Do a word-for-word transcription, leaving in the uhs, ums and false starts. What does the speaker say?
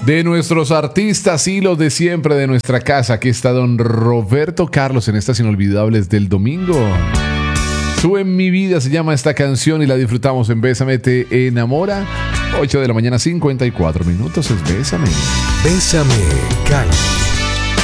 de nuestros artistas y los de siempre de nuestra casa. Aquí está don Roberto Carlos en estas inolvidables del domingo. Sube en mi vida se llama esta canción y la disfrutamos en Bésame te enamora. ocho de la mañana, cincuenta y cuatro minutos. Es Bésame. Bésame, Cali.